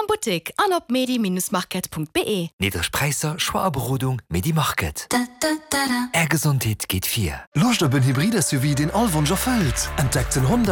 am Boutique an op medi-market.be. Niederspreiser, Schwaberodung, Medi-Market. Gesundheit geht 4. Locht op een hybride SUV den Allwunsch erfüllt. Entdeckt den Honda